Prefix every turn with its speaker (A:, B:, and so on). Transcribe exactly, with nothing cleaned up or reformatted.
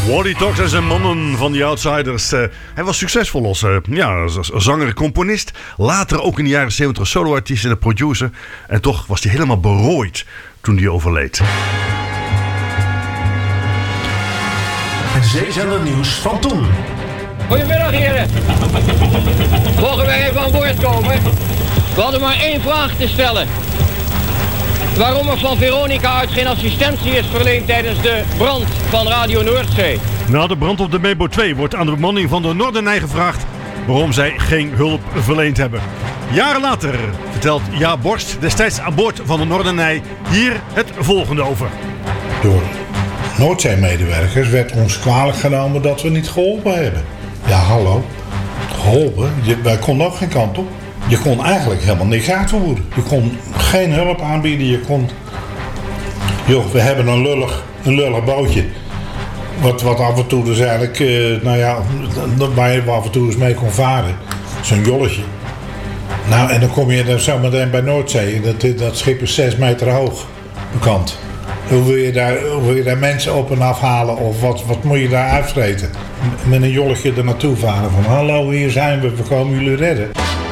A: Waddy Tox en zijn mannen van The Outsiders. Uh, hij was succesvol als, uh, ja, als zanger en componist. Later ook in de jaren zeventig soloartiest en producer. En toch was hij helemaal berooid toen hij overleed.
B: Het zeezender nieuws van toen.
C: Goedemiddag heren. Mogen wij even aan boord komen? We hadden maar één vraag te stellen. Waarom er van Veronica uit geen assistentie is verleend tijdens de brand van Radio Noordzee.
A: Na de brand op de Mebo twee wordt aan de bemanning van de Noorderney gevraagd waarom zij geen hulp verleend hebben. Jaren later vertelt Jaap Borst, destijds aan boord van de Noorderney, hier het volgende over.
D: Door Noordzee-medewerkers werd ons kwalijk genomen dat we niet geholpen hebben. Ja, hallo. Geholpen? Je, wij konden ook geen kant op. Je kon eigenlijk helemaal niks uitvoeren. Je kon geen hulp aanbieden. Je kon... Joh, we hebben een lullig, een lullig bootje. Wat, wat af en toe dus eigenlijk... Uh, nou ja, waar je af en toe eens mee kon varen. Zo'n jolletje. Nou, en dan kom je dan zometeen bij Noordzee. Dat, dat schip is zes meter hoog. Bekend. Hoe wil je daar, hoe wil je daar mensen op en afhalen? Of wat, wat moet je daar uitvreten? Met een jolletje er naartoe varen. Van hallo, hier zijn we. We komen jullie redden.